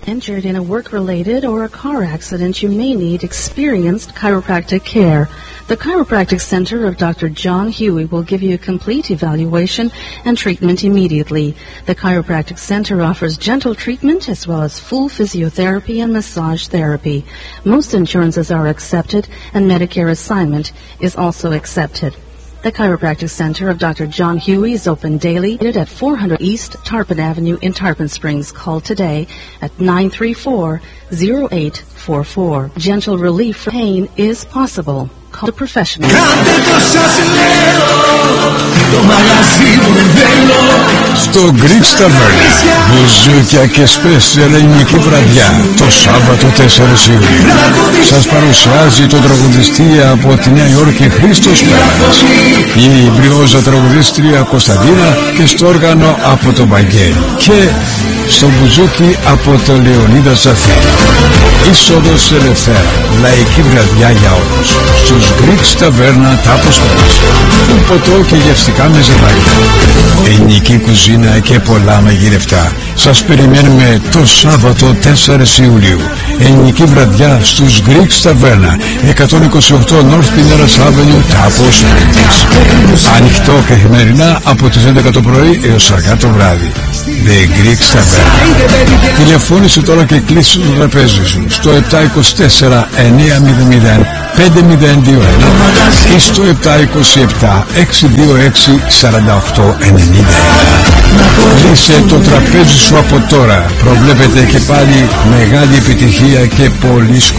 injured in a work-related or a car accident, you may need experienced chiropractic care. The Chiropractic Center of Dr. John Huey will give you a complete evaluation and treatment immediately. The Chiropractic Center offers gentle treatment as well as full physiotherapy and massage therapy. Most insurances are accepted, and Medicare assignment is also accepted. The Chiropractic Center of Dr. John Huey is open daily at 400 East Tarpon Avenue in Tarpon Springs. Call today at 934-0844. Gentle relief from pain is possible. Call a professional. Στο Greek Tavern, μπουζούκια και σπέσια ελληνική βραδιά το Σάββατο 4 Ιουλίου. Σας παρουσιάζει τον τραγουδιστή από τη Νέα Υόρκη Χρήστος Πέρας, η μπριόζα τραγουδίστρια Κωνσταντίνα και στο όργανο από τον Βαγγέλη και στο μπουζούκι από τον Λεωνίδα Ζαφύρη. Είσοδος ελευθέρα, λαϊκή βραδιά για όλους. Στους Greek Tavern Τάπος Πέρας. Ποτό και γευστικά μεζεδάκια, ελληνική κουζίνα και πολλά μαγειρευτά. Σας περιμένουμε το Σάββατο 4 Ιουλίου. Ελληνική βραδιά στους Greek Tavern, 128 North Pinellas Avenue, Τάπος Πέρας. Ανοιχτό καθημερινά από τις 11 το πρωί έως αργά το βράδυ. The Greek Tavern. Τηλεφώνησε τώρα και κλείσει το τραπέζι σου στο 724-900-5021 ή στο 727-626-4891. Κλείσε το τραπέζι σου από τώρα. Προβλέπετε και πάλι μεγάλη επιτυχία και πολύ σκοπό.